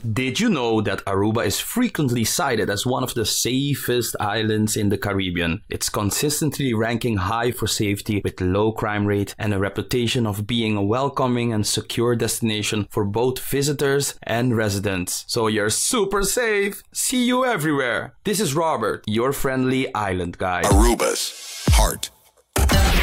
Did you know that Aruba is frequently cited as one of the safest islands in the Caribbean? It's consistently ranking high for safety with low crime rate and a reputation of being a welcoming and secure destination for both visitors and residents. So you're super safe. See you everywhere. This is Robert, your friendly island guide. Aruba's heart